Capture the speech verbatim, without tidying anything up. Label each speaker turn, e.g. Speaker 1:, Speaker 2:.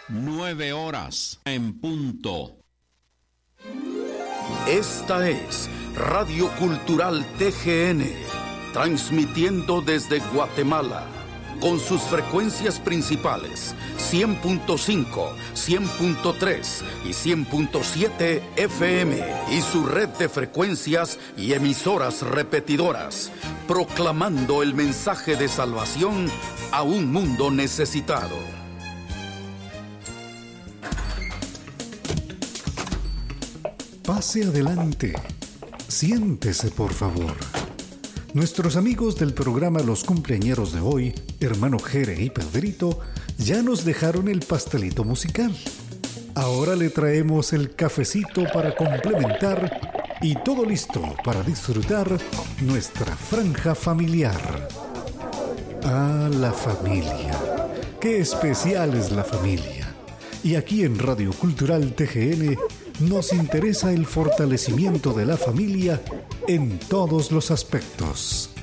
Speaker 1: Nueve horas en punto.
Speaker 2: Esta es Radio Cultural T G N, transmitiendo desde Guatemala, con sus frecuencias principales, cien punto cinco, cien punto tres y cien punto siete F M, y su red de frecuencias y emisoras repetidoras, proclamando el mensaje de salvación a un mundo necesitado.
Speaker 3: Pase adelante. Siéntese, por favor. Nuestros amigos del programa Los Cumpleañeros de hoy, hermano Jere y Pedrito, ya nos dejaron el pastelito musical. Ahora le traemos el cafecito para complementar y todo listo para disfrutar nuestra franja familiar. Ah, la familia. Qué especial es la familia. Y aquí en Radio Cultural T G N nos interesa el fortalecimiento de la familia en todos los aspectos.